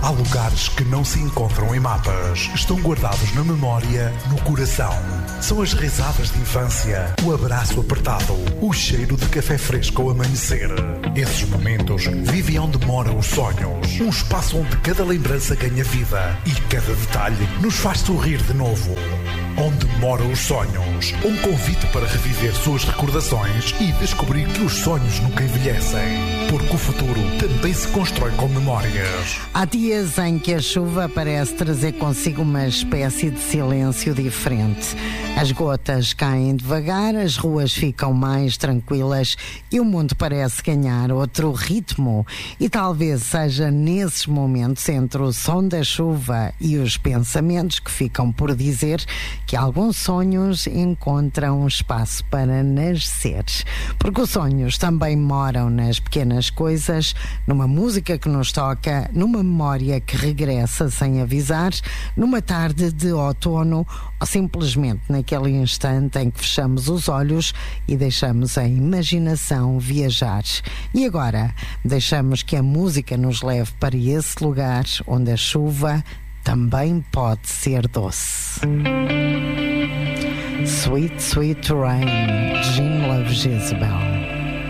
Há lugares que não se encontram em mapas. Estão guardados na memória, no coração. São as risadas de infância, o abraço apertado, o cheiro de café fresco ao amanhecer. Esses momentos vivem onde moram os sonhos. Um espaço onde cada lembrança ganha vida e cada detalhe nos faz sorrir de novo. Onde moram os sonhos. Um convite para reviver suas recordações e descobrir que os sonhos nunca envelhecem. Porque o futuro também se constrói com memórias. Há dias em que a chuva parece trazer consigo uma espécie de silêncio diferente. As gotas caem devagar, as ruas ficam mais tranquilas e o mundo parece ganhar outro ritmo. E talvez seja nesses momentos, entre o som da chuva e os pensamentos que ficam por dizer, que alguns sonhos encontram espaço para nascer. Porque os sonhos também moram nas pequenas coisas, numa música que nos toca, numa memória que regressa sem avisar, numa tarde de outono ou simplesmente naquele instante em que fechamos os olhos e deixamos a imaginação viajar. E agora, deixamos que a música nos leve para esse lugar onde a chuva também pode ser doce. Sweet, Sweet Rain, Jim Loves Jezebel.